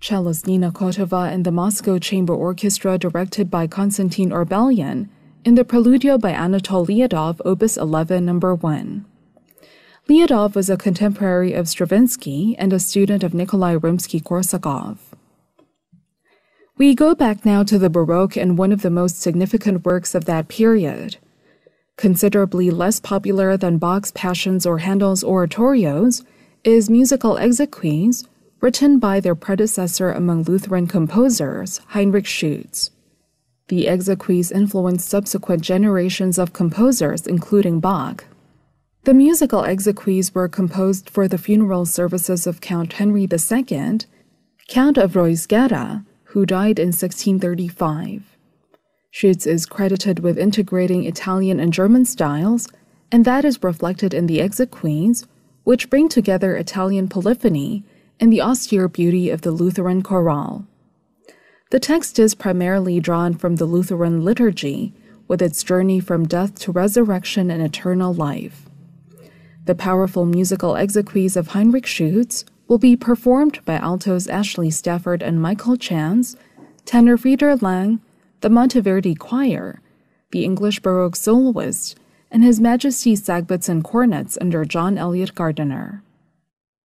cellist Nina Kotova and the Moscow Chamber Orchestra directed by Konstantin Orbelian in the Preludio by Anatol Lyudov, Opus 11, No. 1. Lyudov was a contemporary of Stravinsky and a student of Nikolai Rimsky-Korsakov. We go back now to the Baroque and one of the most significant works of that period. Considerably less popular than Bach's Passions or Handel's Oratorios is musical exequies written by their predecessor among Lutheran composers, Heinrich Schütz. The exequies influenced subsequent generations of composers, including Bach. The musical exequies were composed for the funeral services of Count Henry II, Count of Reuss-Gera, who died in 1635. Schütz is credited with integrating Italian and German styles, and that is reflected in the exequies, which bring together Italian polyphony and the austere beauty of the Lutheran chorale. The text is primarily drawn from the Lutheran liturgy, with its journey from death to resurrection and eternal life. The powerful musical exequies of Heinrich Schütz will be performed by altos Ashley Stafford and Michael Chance, tenor Frieder Lang, the Monteverdi Choir, the English Baroque soloist, and His Majesty Sagbutts and cornets under John Eliot Gardiner.